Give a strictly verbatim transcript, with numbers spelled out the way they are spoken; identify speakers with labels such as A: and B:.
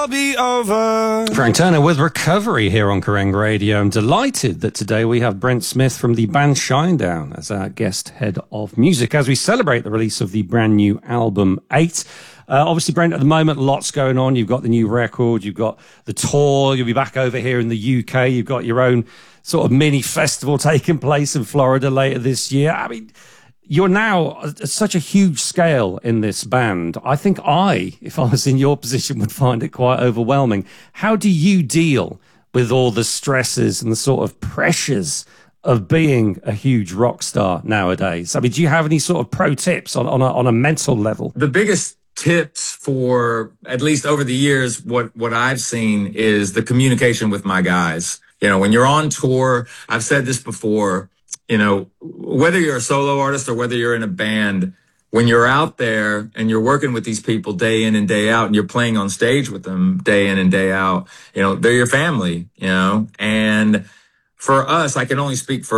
A: I'll be over.
B: Frank Turner with Recovery here on Kerrang Radio. I'm delighted that today we have Brent Smith from the band Shinedown as our guest head of music as we celebrate the release of the brand new album eight. Uh, obviously, Brent, at the moment, lots going on. You've got the new record, you've got the tour, you'll be back over here in the U K, you've got your own sort of mini festival taking place in Florida later this year. I mean, you're now at such a huge scale in this band. I think I, if I was in your position, would find it quite overwhelming. How do you deal with all the stresses and the sort of pressures of being a huge rock star nowadays? I mean, do you have any sort of pro tips on, on, a, on a mental level?
C: The biggest tips for, at least over the years, what, what I've seen is the communication with my guys. You know, when you're on tour, I've said this before, you know, whether you're a solo artist or whether you're in a band, when you're out there and you're working with these people day in and day out and you're playing on stage with them day in and day out, you know, they're your family, you know, and for us, I can only speak for